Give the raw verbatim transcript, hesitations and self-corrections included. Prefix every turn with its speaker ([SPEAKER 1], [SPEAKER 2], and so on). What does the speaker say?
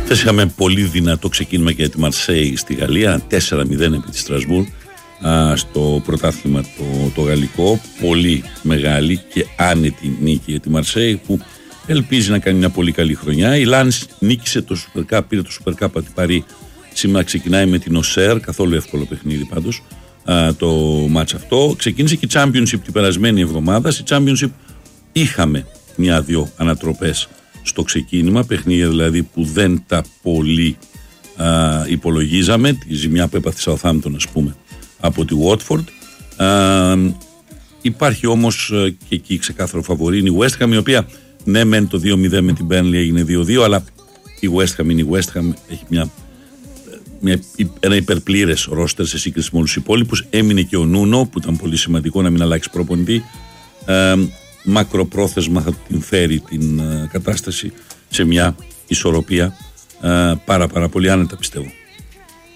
[SPEAKER 1] Χθες είχαμε πολύ δυνατό ξεκίνημα για τη Μαρσέη στη Γαλλία, τέσσερα μηδέν επί της Στρασβούρ στο πρωτάθλημα το, το γαλλικό. Πολύ μεγάλη και άνετη νίκη για τη Μαρσέη που ελπίζει να κάνει μια πολύ καλή χρονιά. Η Λάνς νίκησε το Super Cup, πήρε το Super Cup από την Παρί. Σήμερα ξεκινάει με την Οσέρ, καθόλου εύκολο παιχνίδι πάντως α, το μάτς αυτό. Ξεκίνησε και η Championship την περασμένη εβδομάδα. Στη Championship είχαμε μια-δυο ανατροπές στο ξεκίνημα, παιχνίδια δηλαδή που δεν τα πολύ α, υπολογίζαμε. Τη ζημιά που έπαθε η Southampton, ας πούμε, από τη Watford. Α, υπάρχει όμως και εκεί ξεκάθαρο φαβορί, είναι η West Ham, η οποία ναι μεν το δύο μηδέν με την Burnley έγινε δύο δύο, αλλά η West Ham είναι η West Ham, έχει μια, μια, ένα υπερπλήρες ρόστερ σε σύγκριση με όλους τους υπόλοιπους. Έμεινε και ο Νούνο, που ήταν πολύ σημαντικό να μην αλλάξει προπονητή. Α, μακροπρόθεσμα θα την φέρει την α, κατάσταση σε μια ισορροπία α, πάρα πάρα πολύ άνετα, πιστεύω.